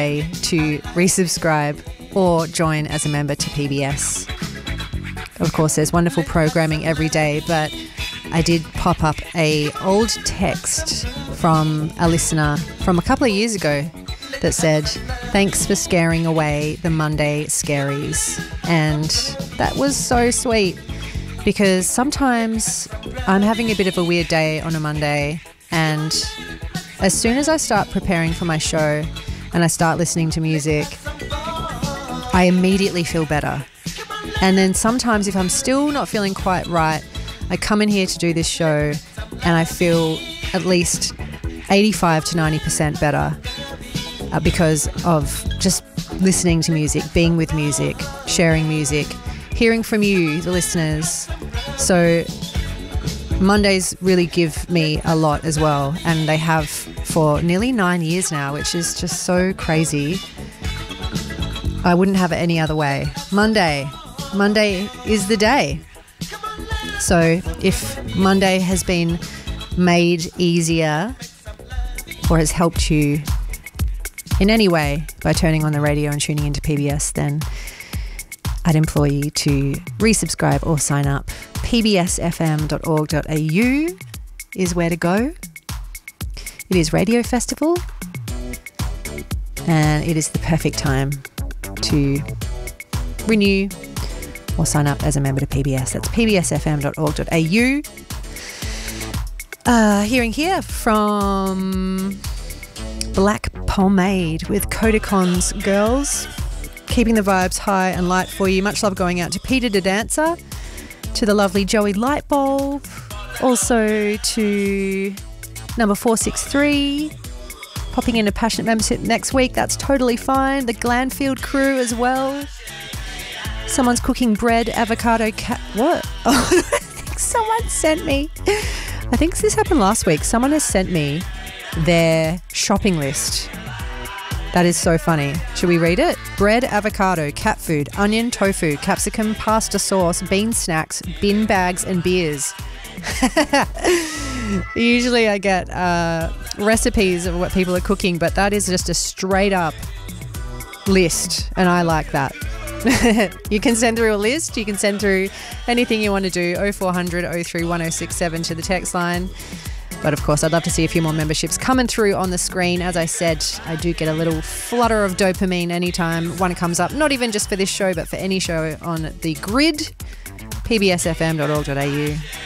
way to resubscribe or join as a member to PBS. Of course, there's wonderful programming every day, but I did pop up a old text from a listener from a couple of years ago that said, thanks for scaring away the Monday scaries. And that was so sweet, because sometimes I'm having a bit of a weird day on a Monday, and as soon as I start preparing for my show and I start listening to music, I immediately feel better. And then sometimes if I'm still not feeling quite right, I come in here to do this show and I feel at least 85 to 90% better because of just listening to music, being with music, sharing music, hearing from you, the listeners. So Mondays really give me a lot as well, and they have for nearly 9 years now, which is just so crazy. I wouldn't have it any other way. Monday is the day. So if Monday has been made easier or has helped you in any way by turning on the radio and tuning into PBS, then I'd implore you to resubscribe or sign up. pbsfm.org.au is where to go. It is Radio Festival, and it is the perfect time to renew or sign up as a member to PBS. That's pbsfm.org.au. Hearing here from Black Pomade with Kodakon's Girls. Keeping the vibes high and light for you. Much love going out to Peter the Dancer, to the lovely Joey Lightbulb, also to number 463, popping in a passionate membership next week. That's totally fine. The Glanfield crew as well. Someone's cooking bread, avocado, what? Oh, I think someone sent me. I think this happened last week. Someone has sent me their shopping list. That is so funny. Should we read it? Bread, avocado, cat food, onion, tofu, capsicum, pasta sauce, bean snacks, bin bags and beers. Usually I get recipes of what people are cooking, but that is just a straight up list, and I like that. You can send through a list. You can send through anything you want to do. 0400 03 1067 to the text line. But of course, I'd love to see a few more memberships coming through on the screen. As I said, I do get a little flutter of dopamine anytime one comes up, not even just for this show, but for any show on the grid. pbsfm.org.au.